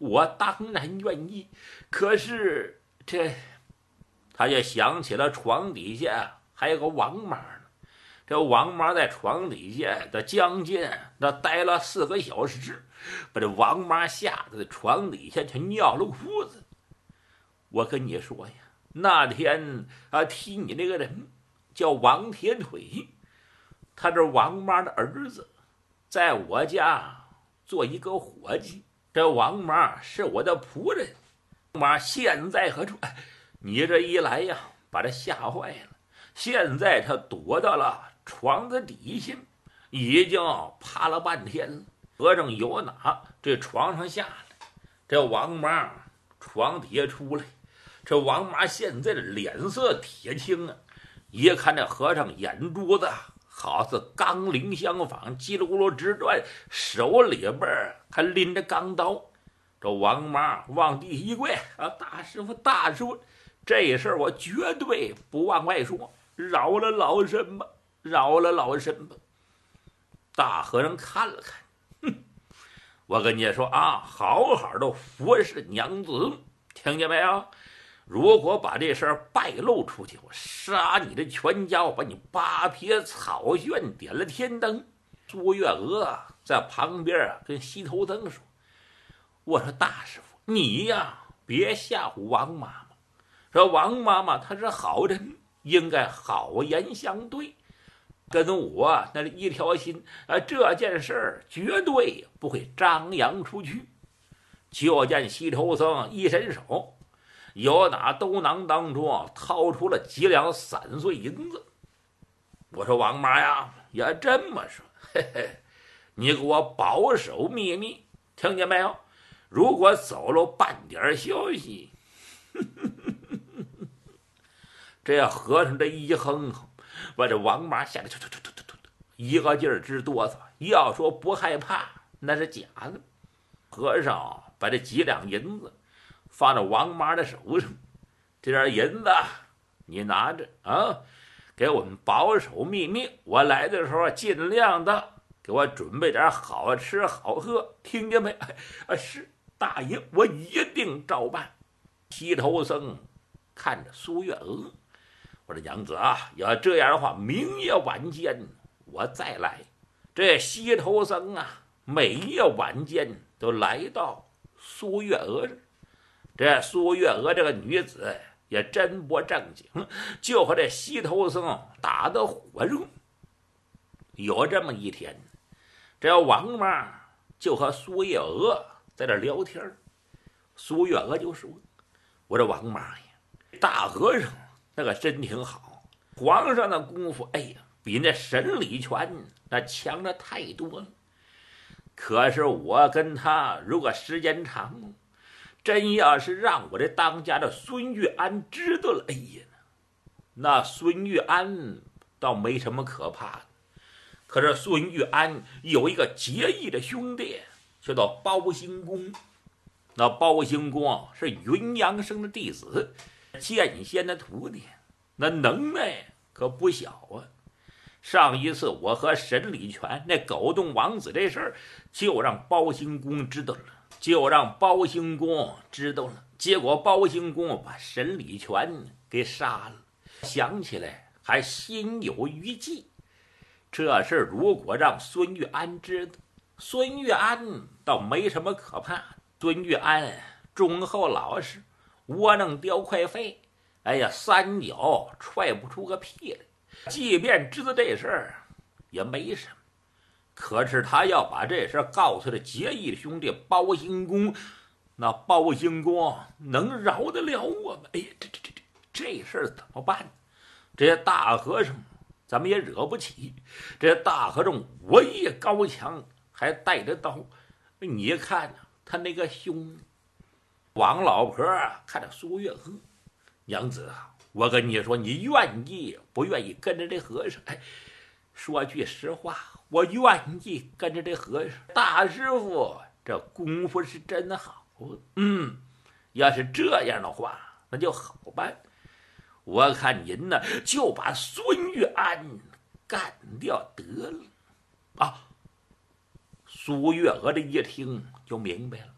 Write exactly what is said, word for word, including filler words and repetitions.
我当然愿意。可是这，他就想起了床底下还有个王妈呢。这王妈在床底下的将近那待了四个小时，把这王妈吓得在床底下就尿了裤子。我跟你说呀，那天啊，踢你那个人叫王铁腿，他是王妈的儿子，在我家做一个伙计。这王妈是我的仆人。妈现在和说，你这一来呀，把他吓坏了。现在他躲到了床子底下，已经趴了半天了。和尚有哪这床上下来，这王妈床底下出来。这王妈现在的脸色铁青啊，一看这和尚眼珠子好似钢铃相仿，叽里咕噜直转，手里边还拎着钢刀。这王妈往地一跪啊，大师傅，大师傅，这事儿我绝对不往外说，饶了老身吧，饶了老身吧。大和尚看了看，哼，我跟你说啊，好好的服侍娘子，听见没有？如果把这事儿败露出去，我杀你的全家，我把你扒撇草炫，点了天灯。苏月娥在旁边啊，跟西头僧说：“我说大师傅，你呀，别吓唬王妈妈。说王妈妈她是好人，应该好言相对，跟我那一条心啊，这件事儿绝对不会张扬出去。”就见西头僧一伸手，由打兜囊当中掏出了几两散碎银子。我说王妈呀，也这么说，嘿嘿，你给我保守秘密，听见没有？如果走漏半点消息，呵呵呵呵，这和尚这一哼哼，把这王妈吓得突突突突突突，一个劲儿直哆嗦。要说不害怕，那是假的。和尚把这几两银子放到王妈的手上，这点银子你拿着啊，给我们保守秘密。我来的时候尽量的给我准备点好吃好喝，听见没？啊，是大爷，我一定照办。西头僧看着苏月娥，我说娘子啊，要这样的话，明夜晚间我再来。这西头僧啊，每夜晚间都来到苏月娥这。这苏月娥这个女子也真不正经，就和这西头僧打得火热。有这么一天，这王妈就和苏月娥在这聊天。苏月娥就说：“我这王妈呀，大和尚那个真挺好，皇上的功夫，哎呀，比那沈礼全那强的太多了。可是我跟他如果时间长了，真要是让我这当家的孙玉安知道了，哎呀，那孙玉安倒没什么可怕的。可是孙玉安有一个结义的兄弟，叫做包兴公。那包兴公是云阳生的弟子，剑仙的徒弟，那能耐可不小啊。上一次我和沈礼全那狗洞王子这事儿，就让包兴公知道了。就让包兴公知道了，结果包兴公把沈礼全给杀了。想起来还心有余悸。这事如果让孙玉安知道，孙玉安倒没什么可怕的。孙玉安忠厚老实，窝囊叼块肺，哎呀，三脚踹不出个屁来。即便知道这事儿也没什么。可是他要把这事告诉了结义的兄弟包兴公，那包兴公能饶得了我们？哎呀，这这这这这事儿怎么办？这些大和尚咱们也惹不起，这些大和尚武艺高强，还带着刀。你看他那个凶。王老婆看着苏月娥，娘子啊，我跟你说，你愿意不愿意跟着这和尚？哎，说句实话，我愿意跟着这和尚。大师傅这功夫是真好。嗯，要是这样的话，那就好办。我看您呢，就把孙玉安干掉得了。啊，苏月娥这一听就明白了。